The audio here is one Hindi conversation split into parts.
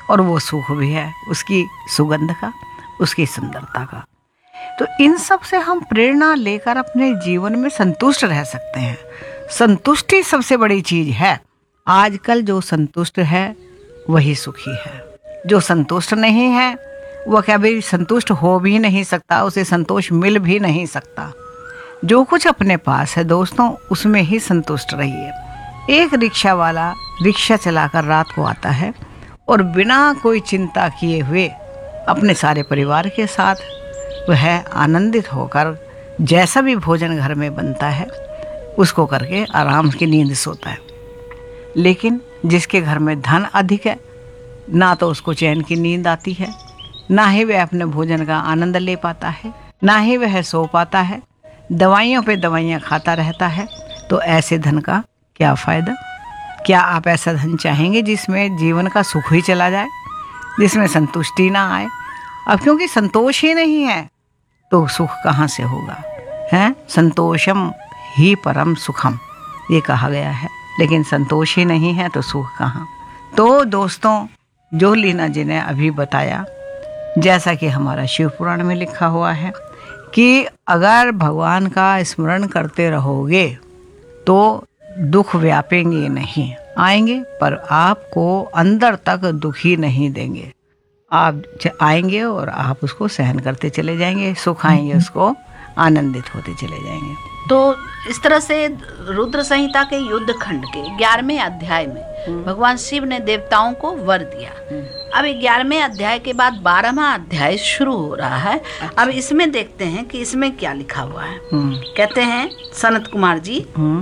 और वो सुख भी है उसकी सुगंध का, उसकी सुंदरता का। तो इन सब से हम प्रेरणा लेकर अपने जीवन में संतुष्ट रह सकते हैं। संतुष्टि सबसे बड़ी चीज है। आजकल जो संतुष्ट है वही सुखी है। जो संतुष्ट नहीं है वह कभी संतुष्ट हो भी नहीं सकता, उसे संतोष मिल भी नहीं सकता। जो कुछ अपने पास है दोस्तों, उसमें ही संतुष्ट रहिए। एक रिक्शा वाला रिक्शा चलाकर रात को आता है और बिना कोई चिंता किए हुए अपने सारे परिवार के साथ वह आनंदित होकर जैसा भी भोजन घर में बनता है उसको करके आराम की नींद सोता है। लेकिन जिसके घर में धन अधिक है, ना तो उसको चैन की नींद आती है, ना ही वह अपने भोजन का आनंद ले पाता है, ना ही वह सो पाता है, दवाइयों पे दवाइयाँ खाता रहता है। तो ऐसे धन का क्या फ़ायदा? क्या आप ऐसा धन चाहेंगे जिसमें जीवन का सुख ही चला जाए, जिसमें संतुष्टि ना आए? अब क्योंकि संतोष ही नहीं है तो सुख कहाँ से होगा? हैं, संतोषम ही परम सुखम, ये कहा गया है। लेकिन संतोष ही नहीं है तो सुख कहाँ? तो दोस्तों, जो लीना जी ने अभी बताया, जैसा कि हमारा शिव पुराण में लिखा हुआ है कि अगर भगवान का स्मरण करते रहोगे तो दुख व्यापेंगे नहीं, आएंगे पर आपको अंदर तक दुखी नहीं देंगे। आप आएंगे और आप उसको सहन करते चले जाएंगे, सुख आएंगे उसको आनंदित होते चले जाएंगे। तो इस तरह से रुद्र संहिता के युद्ध खंड के 11वें अध्याय में भगवान शिव ने देवताओं को वर दिया। अब 11वें अध्याय के बाद 12वां अध्याय शुरू हो रहा है। अब इसमें देखते हैं कि इसमें क्या लिखा हुआ है। कहते हैं सनत कुमार जी,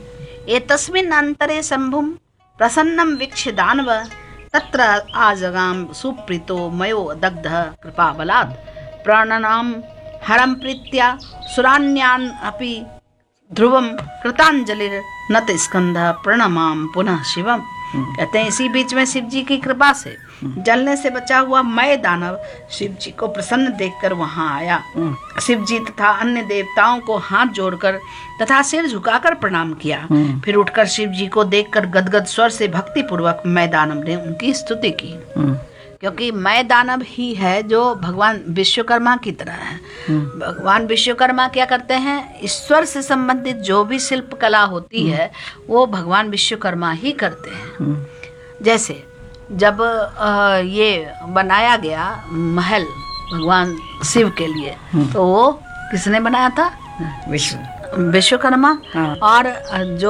एतस्मिन् अंतरे शंभुम प्रसन्नम वीक्ष्य दानव तत्र आजगाम सुप्रीतो मयो दग्ध कृपा बलात् प्राणनाम हरम प्रीत्या सुरान्यान अपि ध्रुवम कृतांजलिर नत स्कंध प्रणमाम पुनः शिवम। कहते हैं इसी बीच में शिव जी की कृपा से जलने से बचा हुआ मय दानव शिव जी को प्रसन्न देखकर वहां आया। शिव जी तथा अन्य देवताओं को हाथ जोड़कर तथा सिर झुकाकर प्रणाम किया। फिर उठकर शिव जी को देखकर गदगद स्वर से भक्ति पूर्वक मय दानव ने उनकी स्तुति की। क्योंकि मय दानव ही है जो भगवान विश्वकर्मा की तरह है। भगवान विश्वकर्मा क्या करते हैं, ईश्वर से संबंधित जो भी शिल्प कला होती है वो भगवान विश्वकर्मा ही करते हैं। जैसे जब ये बनाया गया महल भगवान शिव के लिए, तो वो किसने बनाया था? विश्वकर्मा। हाँ। और जो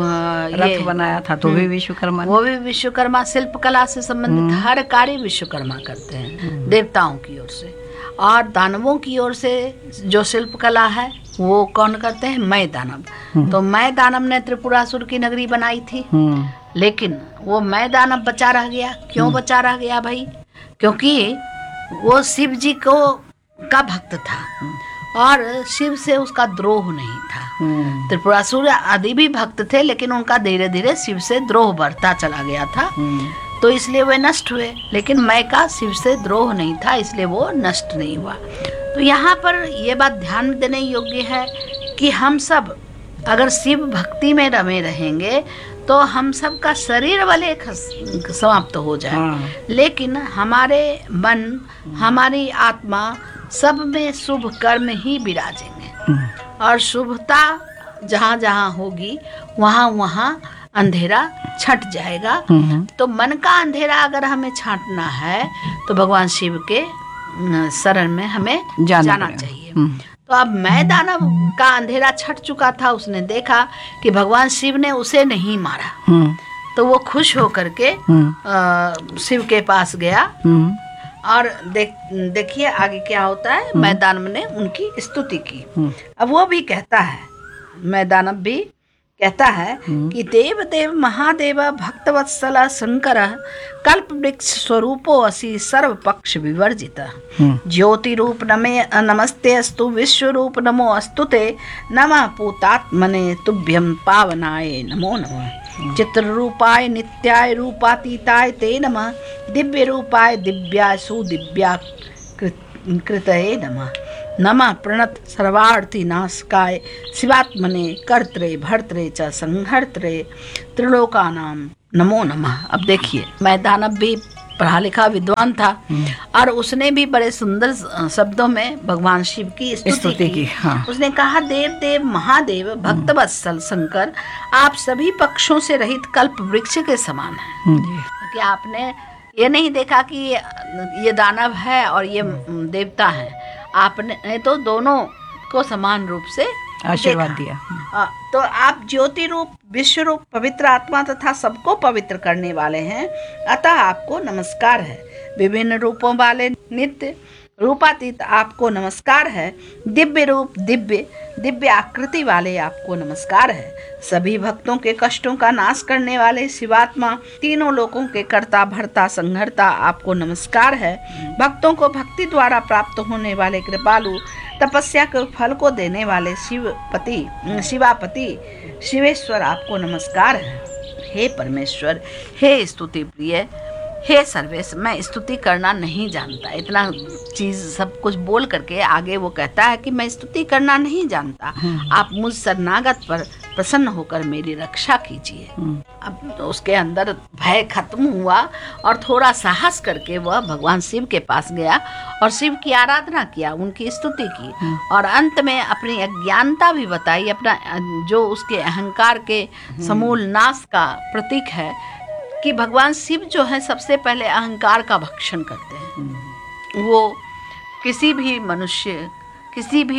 रथ बनाया था तो भी विश्वकर्मा, वो भी विश्वकर्मा। शिल्प कला से संबंधित हर कार्य विश्वकर्मा करते हैं देवताओं की ओर से। और दानवों की ओर से जो शिल्प कला है वो कौन करते हैं? मय दानव। तो मय दानव ने त्रिपुरासुर की नगरी बनाई थी, लेकिन वो मय दानव बचा रह गया। क्यों बचा रह गया भाई? क्योंकि वो शिव जी को का भक्त था और शिव से उसका द्रोह नहीं था। त्रिपुरासुर आदि भी भक्त थे, लेकिन उनका धीरे धीरे शिव से द्रोह बढ़ता चला गया था, तो इसलिए वे नष्ट हुए। लेकिन मय का शिव से द्रोह नहीं था, इसलिए वो नष्ट नहीं हुआ। तो यहाँ पर ये बात ध्यान देने योग्य है कि हम सब अगर शिव भक्ति में रमे रहेंगे तो हम सब का शरीर वाले समाप्त हो जाए, लेकिन हमारे मन, हमारी आत्मा सब में शुभ कर्म ही विराजेंगे। और शुभता जहाँ जहाँ होगी वहाँ वहाँ अंधेरा छट जाएगा। तो मन का अंधेरा अगर हमें छांटना है तो भगवान शिव के शरण में हमें जाना चाहिए। तो अब मय दानव का अंधेरा छट चुका था। उसने देखा कि भगवान शिव ने उसे नहीं मारा, तो वो खुश होकर के शिव के पास गया। और देखिए आगे क्या होता है। मय दानव ने उनकी स्तुति की। अब वो भी कहता है, मय दानव भी कहता है कि देव देव महादेव भक्तवत्सल शंकर कल्प वृक्ष स्वरूपो असि सर्व पक्ष विवर्जित ज्योति रूप नमस्ते अस्तु विश्व रूप नमो अस्तुते नमः पूतात्मने तुभ्यं पावनाय नमो नमः चित्र रूपाय नित्याय रूपातीताय ते नमः दिव्य रूपाय दिव्याय सुदिव्या कृतये नमः नमः प्रणत सर्वार्थी नाशकाय शिवात्मने कर्त्रे भर्त्रे च संहर्त्रे त्रिलोकानाम नमो नमः। अब देखिए मय दानव भी पढ़ा लिखा विद्वान था, और उसने भी बड़े सुंदर शब्दों में भगवान शिव की स्तुति की। हाँ। उसने कहा, देव देव महादेव भक्त वत्सल शंकर, आप सभी पक्षों से रहित कल्प वृक्ष के समान हैं। क्योंकि आपने ये नहीं देखा कि ये दानव है और ये देवता है, आपने तो दोनों को समान रूप से आशीर्वाद दिया। तो आप ज्योति रूप, विश्व रूप, पवित्र आत्मा तथा सबको पवित्र करने वाले हैं, अतः आपको नमस्कार है। विभिन्न रूपों वाले नित्य रूपातीत आपको नमस्कार है। दिव्य रूप, दिव्य आकृति वाले आपको नमस्कार है। सभी भक्तों के कष्टों का नाश करने वाले शिवात्मा, तीनों लोकों के कर्ता भर्ता संहर्ता आपको नमस्कार है। भक्तों को भक्ति द्वारा प्राप्त होने वाले कृपालु, तपस्या के फल को देने वाले शिवापति शिवेश्वर आपको नमस्कार है। हे परमेश्वर, हे स्तुति प्रिय, हे सर्वेश, मैं स्तुति करना नहीं जानता। इतना चीज सब कुछ बोल करके आगे वो कहता है कि मैं स्तुति करना नहीं जानता, आप मुझ शरणागत पर प्रसन्न होकर मेरी रक्षा कीजिए। अब तो उसके अंदर भय खत्म हुआ और थोड़ा साहस करके वह भगवान शिव के पास गया और शिव की आराधना किया, उनकी स्तुति की, और अंत में अपनी अज्ञानता भी बताई, अपना जो उसके अहंकार के समूल नाश का प्रतीक है कि भगवान शिव जो है सबसे पहले अहंकार का भक्षण करते हैं। वो किसी भी मनुष्य, किसी भी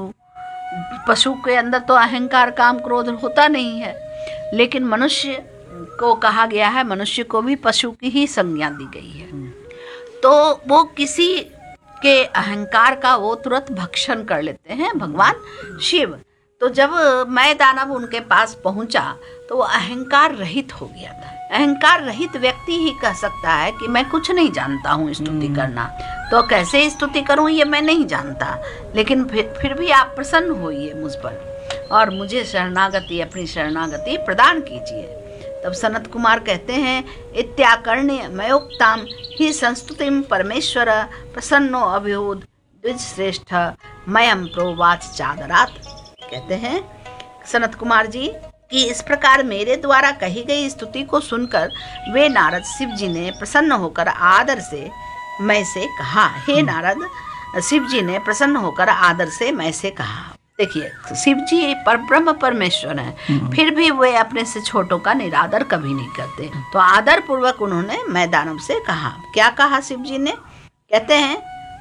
पशु के अंदर तो अहंकार, काम, क्रोध होता नहीं है, लेकिन मनुष्य को कहा गया है, मनुष्य को भी पशु की ही संज्ञा दी गई है। तो वो किसी के अहंकार का वो तुरंत भक्षण कर लेते हैं भगवान शिव। तो जब मैं दानव उनके पास पहुंचा तो वो अहंकार रहित हो गया था। अहंकार रहित व्यक्ति ही कह सकता है कि मैं कुछ नहीं जानता हूँ स्तुति करना, तो कैसे स्तुति करूँ ये मैं नहीं जानता, लेकिन फिर भी आप प्रसन्न होइए मुझ पर और मुझे शरणागति, अपनी शरणागति प्रदान कीजिए। तब सनत कुमार कहते हैं, इत्याकर्ण्य मयोक्ताम ही संस्तुतिम परमेश्वर प्रसन्नो अभिहोद द्विज श्रेष्ठ मयम प्रोवाच चादरात। कहते हैं सनत कुमार जी कि इस प्रकार मेरे द्वारा कही गई स्तुति को सुनकर वे नारद शिव जी ने प्रसन्न होकर आदर से मैं से कहा। हे नारद, शिव जी ने प्रसन्न होकर आदर से मैं से कहा। देखिए, शिव जी परब्रह्म परमेश्वर हैं, फिर भी वे अपने से छोटों का निरादर कभी नहीं करते। तो आदर पूर्वक उन्होंने मैं दानव से कहा। क्या कहा शिव जी ने? कहते हैं,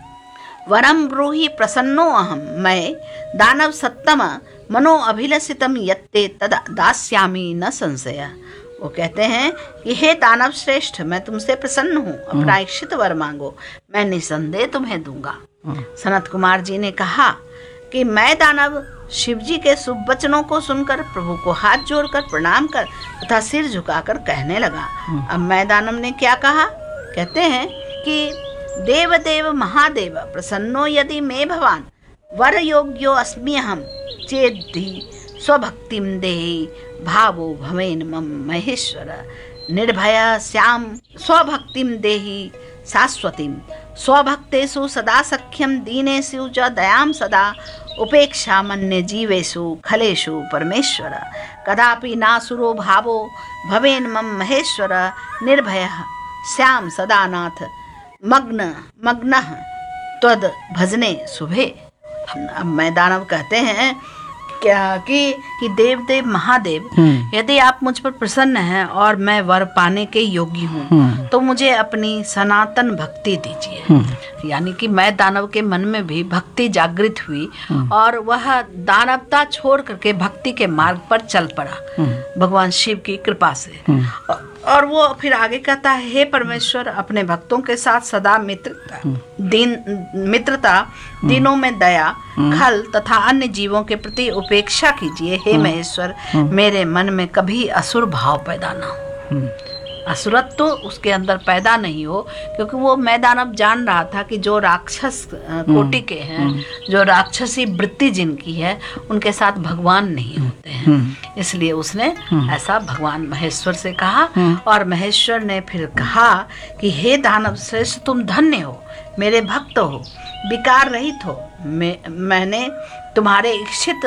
वरम ब्रूहि प्रसन्नो अहम, मैं दानव सत्तम मनो अभिलषितम यत्ते तद दास्यामि न संशय। वो कहते हैं कि हे दानव श्रेष्ठ, मैं तुमसे प्रसन्न हूँ, अपना इच्छित वर मांगो, मैं निसंदेह तुम्हें दूंगा। सनत कुमार जी ने कहा कि मैं दानव शिव जी के शुभ वचनों को सुनकर प्रभु को हाथ जोड़कर प्रणाम कर तथा सिर झुकाकर कहने लगा। अब मैं दानव ने क्या कहा? कहते हैं कि देव देव महादेव प्रसन्नो यदि मे भवान वर योग्यो अस्मि अहम चेद्धि स्वभक्तिम देहि भावो भवेन मम महेश्वर निर्भय श्याम स्वभक्तिम देहि शाश्वतीम स्वभक्तेषु सदा सख्यम दीनेषु च दयाम सदा उपेक्षा मन्ये जीवेषु खलेषु परमेश्वर कदापि नासुरो भावो भवेन मम महेश्वर निर्भय श्याम सदानाथ मग्न त्वद भजने शुभे। अब मैं दानव कहते हैं क्या कि देव देव महादेव, यदि आप मुझ पर प्रसन्न हैं और मैं वर पाने के योग्य हूँ तो मुझे अपनी सनातन भक्ति दीजिए। यानी कि मैं दानव के मन में भी भक्ति जागृत हुई और वह दानवता छोड़ करके भक्ति के मार्ग पर चल पड़ा भगवान शिव की कृपा से। और वो फिर आगे कहता है, हे परमेश्वर, अपने भक्तों के साथ सदा मित्रता, दिनों में दया, खल तथा अन्य जीवों के प्रति उपेक्षा कीजिए। हे महेश्वर, मेरे मन में कभी असुर भाव पैदा ना हो, असुरत्व तो उसके अंदर पैदा नहीं हो, क्योंकि वो मैं दानव जान रहा था कि जो राक्षस कोटि के हैं, जो राक्षसी वृत्ति जिनकी है, उनके साथ भगवान नहीं होते हैं। इसलिए उसने ऐसा भगवान महेश्वर से कहा। और महेश्वर ने फिर कहा कि हे दानव श्रेष्ठ, तुम धन्य हो, मेरे भक्त हो, विकार रहित हो। मैंने तुम्हारे इच्छित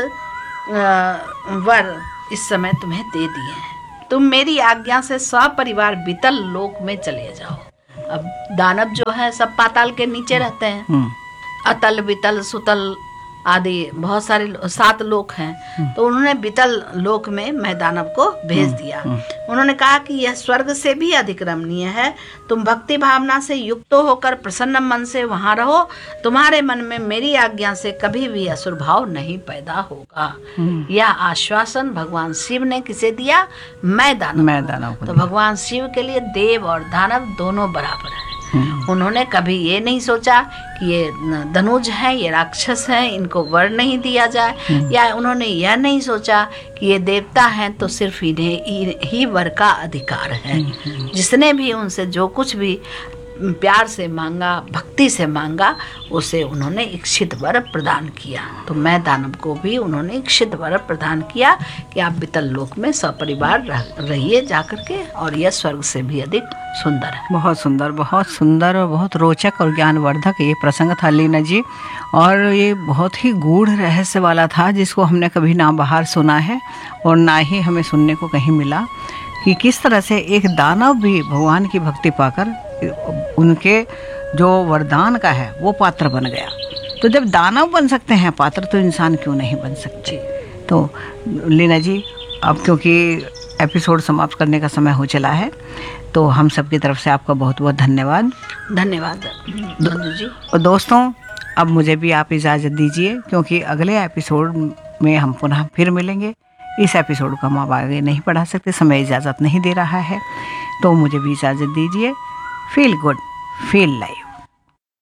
वर इस समय तुम्हें दे दिए हैं। तुम मेरी आज्ञा से सपरिवार बीतल लोक में चले जाओ। अब दानव जो है सब पाताल के नीचे रहते हैं। अतल वितल सुतल आदि बहुत सारे 7 लोक हैं। तो उन्होंने वितल लोक में मैं दानव को भेज दिया। उन्होंने कहा कि यह स्वर्ग से भी अधिक रमणीय है। तुम भक्ति भावना से युक्त होकर प्रसन्न मन से वहां रहो। तुम्हारे मन में मेरी आज्ञा से कभी भी असुर भाव नहीं पैदा होगा। यह आश्वासन भगवान शिव ने किसे दिया? मैं दानव को। तो भगवान शिव के लिए देव और दानव दोनों बराबर है। उन्होंने कभी ये नहीं सोचा कि ये धनुज है, ये राक्षस है, इनको वर नहीं दिया जाए, या उन्होंने यह नहीं सोचा कि ये देवता हैं तो सिर्फ इन्हें ही वर का अधिकार है। जिसने भी उनसे जो कुछ भी प्यार से मांगा, भक्ति से मांगा, उसे उन्होंने इच्छित वर प्रदान किया। तो मैं दानव को भी उन्होंने इच्छित वर प्रदान किया कि आप वितल लोक में सपरिवार रहिए जाकर के, और यह स्वर्ग से भी अधिक सुंदर है। बहुत सुंदर, बहुत सुंदर और बहुत रोचक और ज्ञानवर्धक ये प्रसंग था लीना जी। और ये बहुत ही गूढ़ रहस्य वाला था, जिसको हमने कभी ना बाहर सुना है और ना ही हमें सुनने को कहीं मिला, कि किस तरह से एक दानव भी भगवान की भक्ति पाकर उनके जो वरदान का है वो पात्र बन गया। तो जब दानव बन सकते हैं पात्र, तो इंसान क्यों नहीं बन सकते? तो लीना जी, अब क्योंकि एपिसोड समाप्त करने का समय हो चला है, तो हम सब की तरफ से आपका बहुत बहुत धन्यवाद। धन्यवाद मंजू जी। और दोस्तों, अब मुझे भी आप इजाज़त दीजिए, क्योंकि अगले एपिसोड में हम पुनः फिर मिलेंगे। इस एपिसोड को हम आगे नहीं बढ़ा सकते, समय इजाज़त नहीं दे रहा है, तो मुझे भी इजाज़त दीजिए। Feel good, feel life.